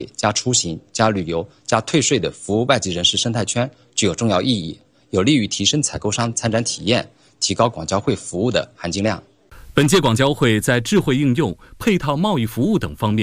加出行、加旅游、加退税的服务外籍人士生态圈具有重要意义，有利于提升采购商参展体验，提高广交会服务的含金量。 本届广交会在智慧应用、配套贸易服务等方面